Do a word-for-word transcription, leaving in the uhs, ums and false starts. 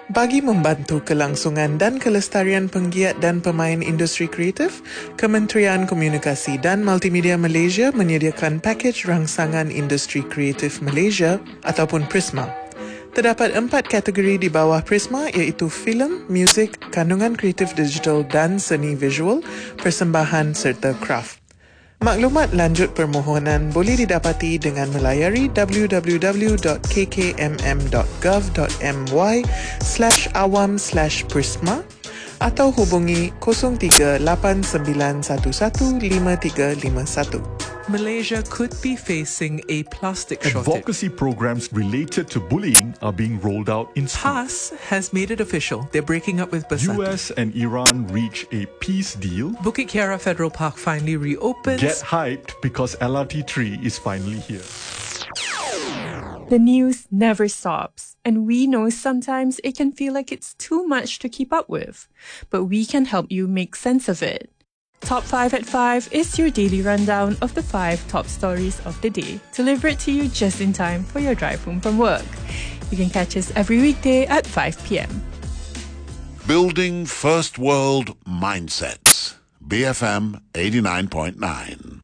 Bagi membantu kelangsungan dan kelestarian penggiat dan pemain industri kreatif, Kementerian Komunikasi dan Multimedia Malaysia menyediakan pakej rangsangan industri kreatif Malaysia ataupun Prisma. Terdapat empat kategori di bawah Prisma iaitu filem, muzik, kandungan kreatif digital dan seni visual, persembahan serta kraft. Maklumat lanjut permohonan boleh didapati dengan melayari w w w dot k k m m dot gov dot my slash awam slash prisma atau hubungi kosong tiga lapan sembilan satu satu lima tiga lima satu. Malaysia could be facing a plastic shortage. Advocacy programs related to bullying are being rolled out in schools. P A S has made it official. They're breaking up with Bersatu. U S and Iran reach a peace deal. Bukit Kiara Federal Park finally reopens. Get hyped because L R T three is finally here. The news never stops, and we know sometimes it can feel like it's too much to keep up with, but we can help you make sense of it. Top five at five is your daily rundown of the five top stories of the day, delivered to you just in time for your drive home from work. You can catch us every weekday at five p.m. Building First World Mindsets. B F M eighty-nine point nine.